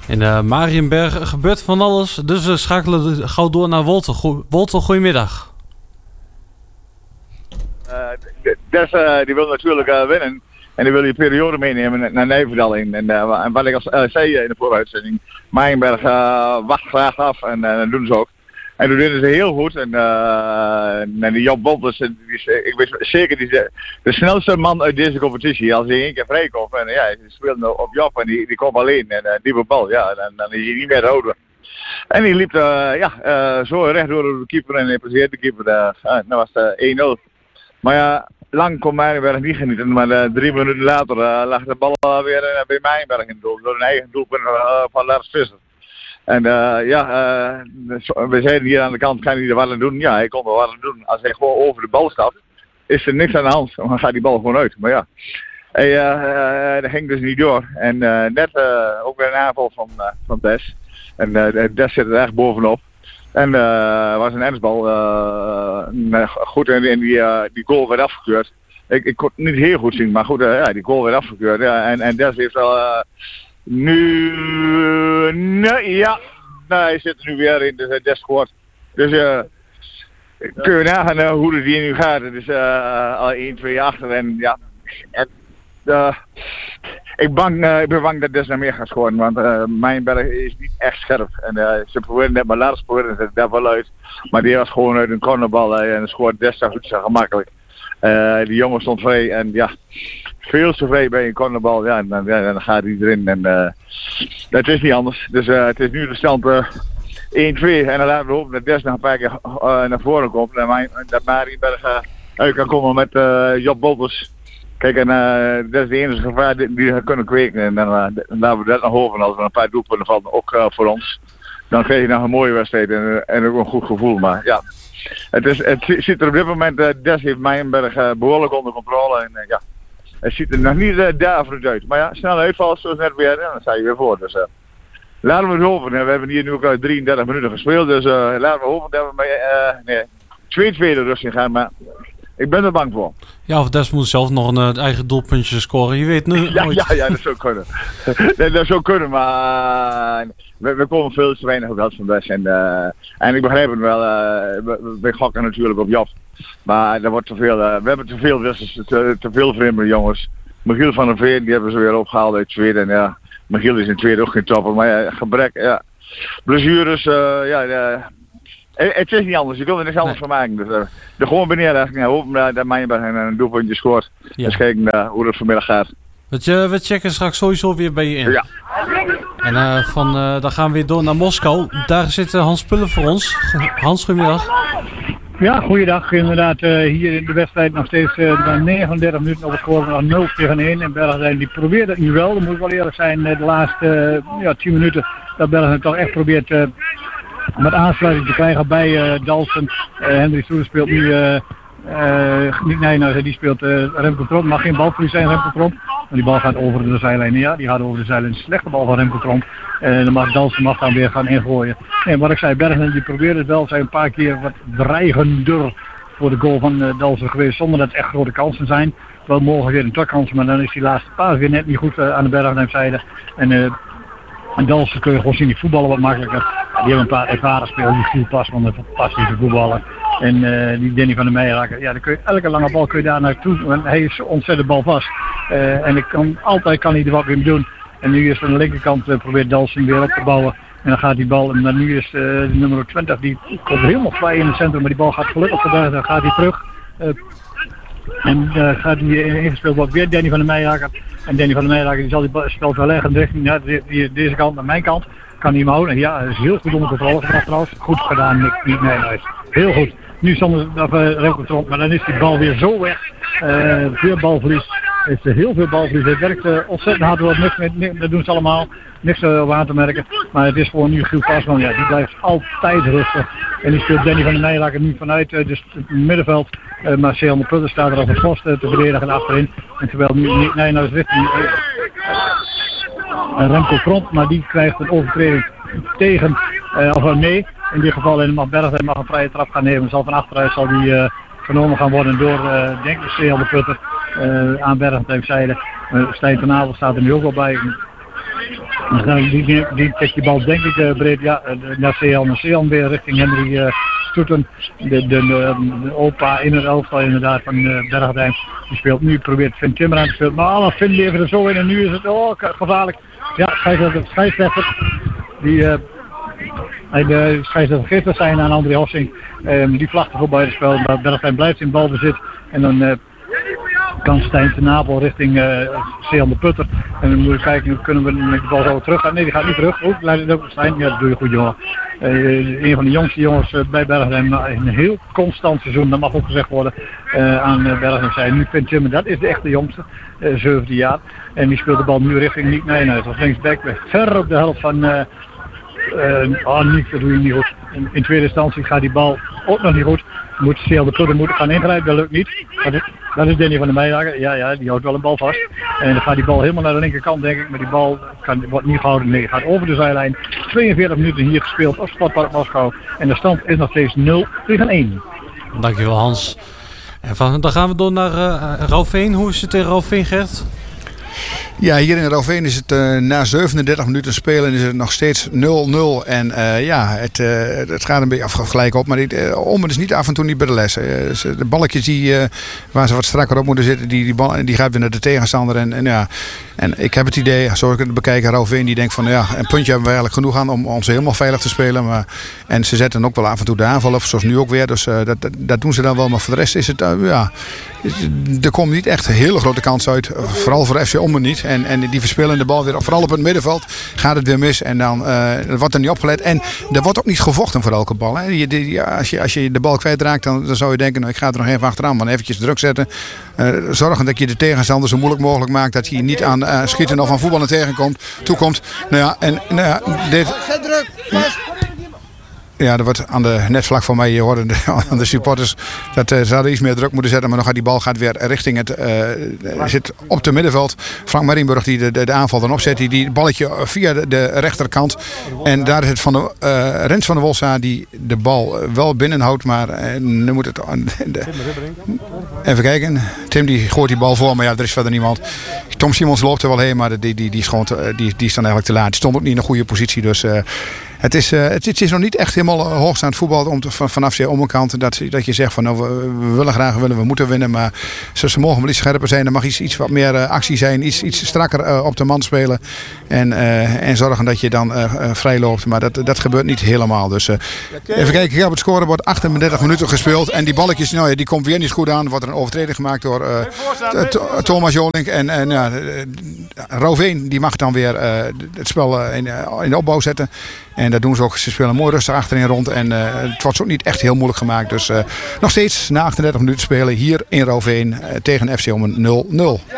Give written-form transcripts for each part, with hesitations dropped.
In Mariënberg gebeurt van alles, dus we schakelen gauw door naar Wolter. Wolter, goedemiddag. Die wil natuurlijk winnen. En die wil je periode meenemen naar Nijverdal in. En wat ik al zei in de vooruitzending, Mariënberg wacht graag af en dat doen ze ook. En toen deden ze heel goed. En die Job Wolters, ik weet zeker, die is de snelste man uit deze competitie. Als hij één keer vrijkomt en hij speelt op Job en die komt alleen en diepe bal, ja, dan is hij niet meer te houden. En die liep zo recht door de keeper en hij passeerde de keeper. Dat was 1-0. Maar ja, lang kon Mariënberg niet genieten. Maar 3 minuten later lag de bal weer bij Mariënberg in het doel. Door een eigen doelpunt van Lars Visser. En we zeiden hier aan de kant, kan hij er wat aan doen? Ja, hij kon er wat aan doen. Als hij gewoon over de bal stapt, is er niks aan de hand. Dan gaat die bal gewoon uit. Maar ja, dat ging dus niet door. En net ook weer een aanval van Des. En Des zit er echt bovenop. En was een ensbal. Goed, en die goal werd afgekeurd. Ik kon het niet heel goed zien, maar goed, die goal werd afgekeurd. Ja, en Des heeft wel... hij zit er nu weer in, dus Des scoort. Dus kun je nagaan hoe het hier nu gaat. Het is al 1-2 achter en ja... Ik ben bang dat Des naar meer gaat scoren, want Mariënberg is niet echt scherp. En ze proberen net, maar laatst proberen ze het daar wel uit. Maar die was gewoon uit een cornerbal en scoort Des zo goed, zo gemakkelijk. Die jongen stond vrij en ja, veel te vrij bij een cornerbal. Ja, dan gaat hij erin en dat is niet anders. Dus het is nu de stand 1-2 en dan laten we hopen dat Des nog een paar keer naar voren komt. En dat Mariënberg uit kan komen met Job Wolters. Kijk, en dat is de enige gevaar die we kunnen kweken. En dan laten we dat nog over als er een paar doelpunten vallen, ook voor ons. Dan krijg je nog een mooie wedstrijd en ook een goed gevoel. Maar ja, het ziet er op dit moment, Des heeft Mariënberg behoorlijk onder controle. En ja, het ziet er nog niet daarvoor uit. Maar ja, snel uitval zoals net weer, en dan sta je weer voor. Dus laten we het hopen. We hebben hier nu ook 33 minuten gespeeld. Dus laten we hopen dat we met 2-2 de rust in gaan. Maar ik ben er bang voor. Ja, of Des moet zelf nog een eigen doelpuntje scoren. Je weet nu nooit. Ja, dat zou kunnen. Dat zou kunnen, maar we komen veel te weinig op dat van Des. En ik begrijp het wel. We gokken natuurlijk op Job. Maar er wordt te veel. We hebben te veel wissels, te veel vreemde jongens. Michiel van der Veen, die hebben ze weer opgehaald uit Zweden. En ja, Michiel is in Zweden ook geen topper. Maar ja, gebrek, ja. Blessures, het is niet anders, je kunt er niks anders van maken. Dus er gewoon beneden, hopen dat Mariënberg een doelpuntje scoort. Ja. Dus kijken hoe het vanmiddag gaat. We checken straks sowieso weer bij je in. Ja. En dan gaan we weer door naar Moskou. Daar zit Hans Pullen voor ons. Hans, goedemiddag. Ja, goeiedag. Inderdaad, hier in de wedstrijd nog steeds 39 minuten op het score van 0-1. En Bergheim die probeert het nu wel. Dat moet wel eerlijk zijn, de laatste 10 minuten dat Bergheim toch echt probeert... met aansluiting te krijgen bij Dalsen. Hendrik Soer speelt nu niet Nijhuis, die speelt Remco Tromp. Mag geen balverlies zijn, Remco Tromp. Die bal gaat over de zijlijn. Ja, die gaat over de zijlijn. Slechte bal van Remco Tromp. Dan mag Dalsen dan weer gaan ingooien. En wat ik zei, Bergen die probeert het wel. Zijn een paar keer wat dreigender voor de goal van Dalsen geweest. Zonder dat het echt grote kansen zijn. Wel morgen weer een terugkans, maar dan is die laatste paas weer net niet goed aan de Bergenheimzijde. En Dalsen kun je gewoon zien, die voetballen wat makkelijker. Die hebben een paar ervaren spelers, die Giel Pasman, een fantastische voetballer. En die Danny van der Meijerakker. Ja, dan kun je, elke lange bal kun je daar naartoe. Want hij is ontzettend balvast. En altijd kan hij er wat weer doen. En nu is aan de linkerkant probeert Dalsen weer op te bouwen. En dan gaat die bal, en dan nu is de nummer 20, die komt helemaal vrij in het centrum. Maar die bal gaat gelukkig voorbij, dan gaat hij terug. En gaat hij ingespeeld worden weer Danny van der Meijerakker. En Danny van der Meijerakker die zal die spel verleggen richting deze kant naar mijn kant. Kan hij hem houden. Ja, dat is heel goed onder controle gebracht trouwens. Goed gedaan, niet Nijhuis. Heel goed. Nu stond Remco Tromp, maar dan is die bal weer zo weg. Veel balverlies. Er is heel veel balverlies. Het werkt ontzettend hard. Dat doen ze allemaal. Niks op aan te merken. Maar het is gewoon nu Giel Pasman. Ja, die blijft altijd rustig. En die speelt Danny van der Meijerakker nu vanuit dus het middenveld. Maar Sean de Putter staat er op het post te verdedigen achterin. En terwijl nu Nijhuis richting Remco Tromp, maar die krijgt een overtreding tegen, of nee, in dit geval en mag Bergheim een vrije trap gaan nemen. Zal van achteruit zal die genomen gaan worden door, denk ik, Sean de Putter aan Bergheim zijde. Stijn ten Apel staat er nu ook wel bij. Die trekt die bal denk ik breed naar Sean weer richting Henry Stoeten. De opa in het elftal inderdaad van Bergheim. Die speelt nu, probeert Finn Timmer aan te spelen. Maar alle Finn levert er zo in en nu is het gevaarlijk. Ja, scheidsrechter. De scheidsrechter geeft het zijn aan André Hossing. Die vlagte voor buitenspel. Maar Bergheim blijft in balbezit. En dan kan Stijn ten Napel richting Sean de Putter. En dan moeten we kijken, kunnen we met de bal zo terug gaan? Nee, die gaat niet terug. Leidt het ook Stijn? Ja, dat doe je goed, jongen. Een van de jongste jongens bij Bergheim. Een heel constant seizoen, dat mag ook gezegd worden, aan Bergheim zijn. Nu vindt Jimmy, dat is de echte jongste, 17 jaar. En die speelt de bal nu richting Niek Nijhuis. Als linksback, ver op de helft van Niek, dat doe je niet goed. In tweede instantie gaat die bal ook nog niet goed. Moet Sean de Putter gaan ingrijpen, dat lukt niet. Dat is Danny van der Meijer. Ja, die houdt wel een bal vast. En dan gaat die bal helemaal naar de linkerkant, denk ik. Maar die bal wordt niet gehouden. Nee, gaat over de zijlijn. 42 minuten hier gespeeld op Sportpark Moskou. En de stand is nog steeds 0-1. Dankjewel, Hans. En dan gaan we door naar Rauveen. Hoe is het in Rauveen, Gert? Ja, hier in Rauveen is het na 37 minuten spelen is het nog steeds 0-0. En het gaat een beetje gelijk op. Maar Ommen is niet af en toe niet bij de les. De balletjes waar ze wat strakker op moeten zitten, die gaat weer naar de tegenstander. En ik heb het idee, zoals ik het bekijk, Rauveen die denkt van een puntje hebben we eigenlijk genoeg aan om ons helemaal veilig te spelen. En ze zetten ook wel af en toe de aanval op, zoals nu ook weer. Dus dat doen ze dan wel. Maar voor de rest is het, er komt niet echt een hele grote kans uit. Vooral voor FC Ommen niet. En die verspillen de bal weer. Vooral op het middenveld gaat het weer mis. En dan wordt er niet opgelet. En er wordt ook niet gevochten voor elke bal. Hè. Als je de bal kwijtraakt, dan zou je denken, ik ga er nog even achteraan. Maar eventjes druk zetten. Zorgen dat je de tegenstander zo moeilijk mogelijk maakt. Dat hij niet aan schieten of aan voetballen toekomt. Dit... Ja, er wordt net vlak voor mij, je hoorde aan de supporters, dat ze hadden iets meer druk moeten zetten. Maar dan gaat die bal weer richting het, zit op het middenveld. Frank Marienburg die de aanval dan opzet, die balletje via de rechterkant. En daar is het van Rens van der Wolsa die de bal wel binnenhoudt. Maar nu moet het... Even kijken. Tim die gooit die bal voor, maar er is verder niemand. Tom Simons loopt er wel heen, maar die is dan eigenlijk te laat. Die stond ook niet in een goede positie, dus... Het is nog niet echt helemaal hoogstaand voetbal vanaf de omkant. Dat je zegt van we willen graag winnen, we moeten winnen. Maar ze mogen wel iets scherper zijn. Er mag iets wat meer actie zijn. Iets strakker op de man spelen. En zorgen dat je dan vrij loopt. Maar dat gebeurt niet helemaal. Dus even kijken. Ik heb het scorebord 38 minuten gespeeld. En die balletjes, die komt weer niet goed aan. Er wordt een overtreding gemaakt door Thomas Jolink. En Rauveen die mag dan weer het spel in de opbouw zetten. En dat doen ze ook. Ze spelen mooi rustig achterin rond. En het wordt ook niet echt heel moeilijk gemaakt. Dus nog steeds na 38 minuten spelen hier in Rauveen tegen FC Ommen 0-0.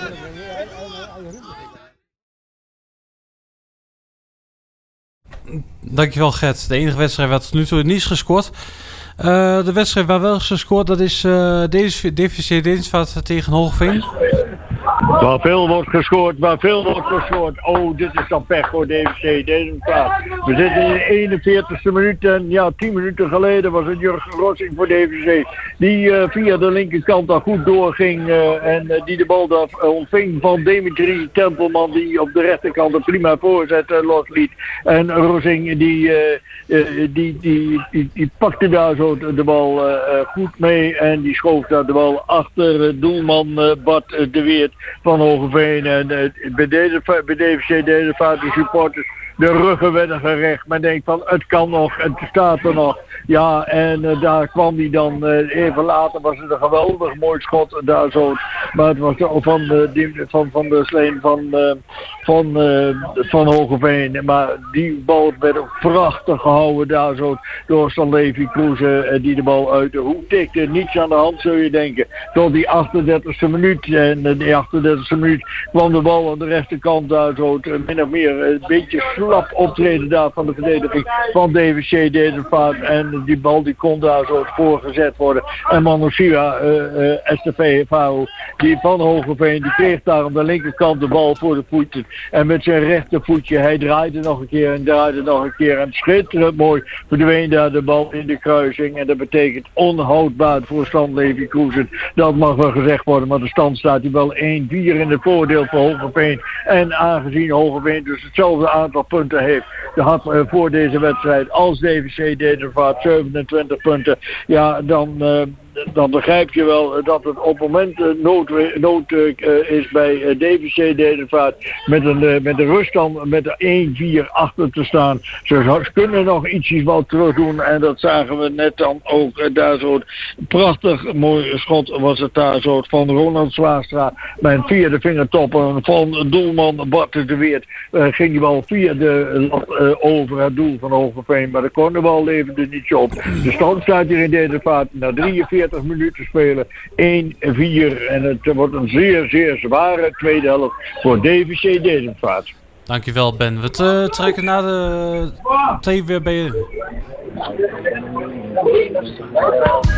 Dankjewel, Gert. De enige wedstrijd wat nu toe niet is gescoord. De wedstrijd waar wel is gescoord, dat is DVC Deensvaart tegen Hoogveen. Waar veel wordt gescoord. Oh, dit is dan pech voor DVC Deensvaart. We zitten in de 41ste minuut en 10 minuten geleden was het Jurgen Rossing voor DVC. Die via de linkerkant daar goed doorging en die de bal daar ontving van Dimitri Tempelman, die op de rechterkant een prima voorzet losliet. En Rossing die pakte daar zo de bal goed mee en die schoof daar de bal achter doelman Bart de Weert van Hogeveen. En bij DVC Deensvaart de supporters, de ruggen werden gerecht. Men denkt van het kan nog, het staat er nog. Ja, en daar kwam hij dan even later. Was het een geweldig mooi schot daar zo. Maar het was van de sleen van Hogeveen. Maar die bal werd ook prachtig gehouden daar zo door Stan Levi Kroeze die de bal uit de hoek tikte. Niets aan de hand zul je denken. Tot die 38e minuut. En die 38e minuut kwam de bal aan de rechterkant daar zo. Min of meer een beetje slap optreden daar van de verdediging van DVC Deensvaart. En die bal die kon daar zo voorgezet worden. En Manosia STV Faro, die van Hogeveen, die kreeg daar aan de linkerkant de bal voor de voeten. En met zijn rechtervoetje, hij draaide nog een keer en schitterend mooi verdween daar de bal in de kruising. En dat betekent onhoudbaar voor Stan Levi Kroeze. Dat mag wel gezegd worden, maar de stand staat hier wel 1-4 in het voordeel voor Hogeveen. En aangezien Hogeveen dus hetzelfde aantal punten heeft gehad voor deze wedstrijd als DVC Dedenvaart, 27 punten. Ja, dan begrijp je wel dat het op het moment nood is bij DVC Dedenvaart met de ruststand met de 1-4 achter te staan. Ze kunnen nog ietsjes wat terug doen en dat zagen we net dan ook daar zo. Prachtig mooi schot was het daar zo van Ronald Zwaarstra. Mijn vierde vingertoppen van doelman Bart de Weert ging die bal via de lat over het doel van Hogeveen, maar de kon de bal leverde niet op. De stand staat hier in Dedenvaart na 43 minuten spelen 1-4 en het wordt een zeer, zeer zware tweede helft voor DVC Dedenvaart. Dankjewel, Ben. We trekken na de tape weer bij je.